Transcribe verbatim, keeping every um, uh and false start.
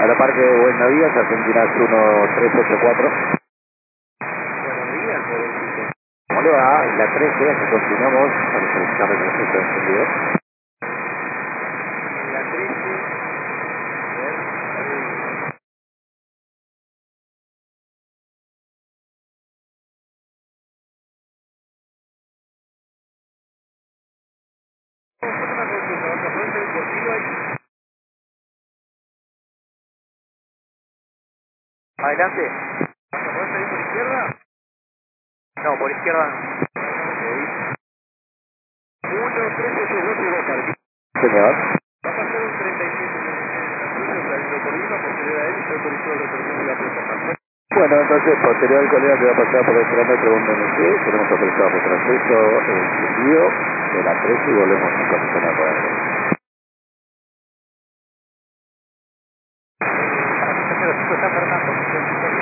Aeroparque de Buenos Días, Argentina uno tres ocho cuatro. Buenos días, jovencito. ¿Cómo le va? La trece, así continuamos para solicitar el registro de encendido. En la trece, a ver, a ver. Vamos a hacer una consulta, ¿vas a poder salir por tiro ahí? Adelante. ¿Vas a poder salir por izquierda? No, por izquierda no. uno, tres, ocho, dos, dos, Argentina. Señor. Va a pasar un treinta y siete minutos saliendo por Lima, posterior a él, está autorizado la operación de la puerta. Bueno, entonces, posterior al colega que va a pasar por el kilómetro uno N G, tenemos autorizado por acceso encendido de la trece y volvemos a posicionar por ahí. Para mi tercero, San Fernando,